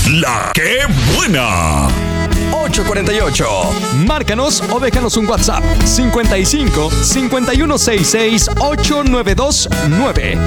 La que buena. 848. Márcanos o déjanos un WhatsApp 55 5166 8929.